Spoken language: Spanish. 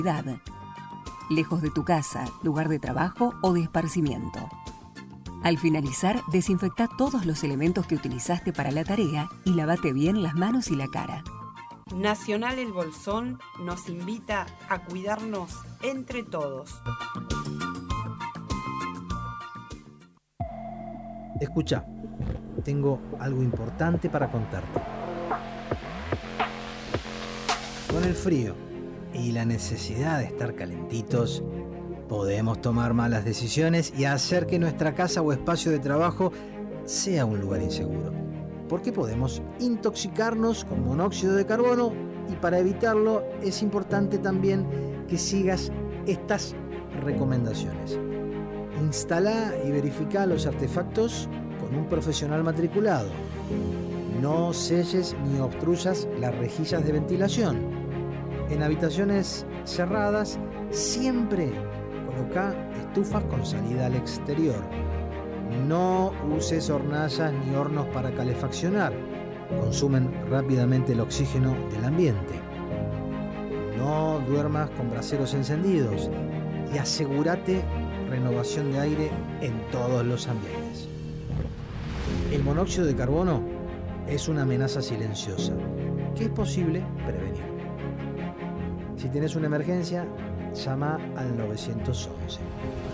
lejos de tu casa, lugar de trabajo o de esparcimiento. Al finalizar, desinfecta todos los elementos que utilizaste para la tarea y lavate bien las manos y la cara. Nacional El Bolsón nos invita a cuidarnos entre todos. Escucha, tengo algo importante para contarte. Con el frío y la necesidad de estar calentitos, podemos tomar malas decisiones y hacer que nuestra casa o espacio de trabajo sea un lugar inseguro. Porque podemos intoxicarnos con monóxido de carbono y para evitarlo es importante también que sigas estas recomendaciones. Instala y verifica los artefactos con un profesional matriculado. No selles ni obstruyas las rejillas de ventilación. En habitaciones cerradas siempre coloca estufas con salida al exterior. No uses hornallas ni hornos para calefaccionar. Consumen rápidamente el oxígeno del ambiente. No duermas con braseros encendidos y asegúrate renovación de aire en todos los ambientes. El monóxido de carbono es una amenaza silenciosa que es posible prevenir. Si tienes una emergencia, llama al 911.